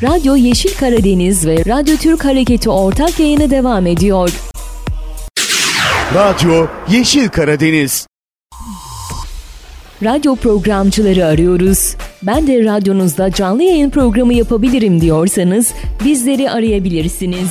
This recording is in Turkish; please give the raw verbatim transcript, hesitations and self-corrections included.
Radyo Yeşil Karadeniz ve Radyo Türk Hareketi ortak yayını devam ediyor. Radyo Yeşil Karadeniz. Radyo programcıları arıyoruz. Ben de radyonuzda canlı yayın programı yapabilirim diyorsanız bizleri arayabilirsiniz.